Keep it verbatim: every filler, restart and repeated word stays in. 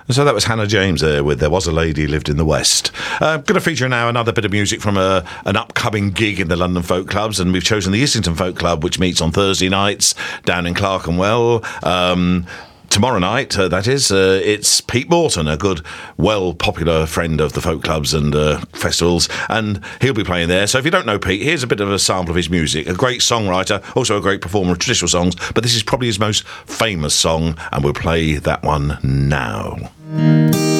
So that was Hannah James there with There Was a Lady Lived in the West. Uh, going to feature now another bit of music from a, an upcoming gig in the London Folk Clubs, and we've chosen the Islington Folk Club, which meets on Thursday nights down in Clerkenwell. Um, Tomorrow night, uh, that is, uh, it's Pete Morton, a good, well, popular friend of the folk clubs and uh, festivals, and he'll be playing there. So if you don't know Pete, here's a bit of a sample of his music. A great songwriter, also a great performer of traditional songs, but this is probably his most famous song, and we'll play that one now.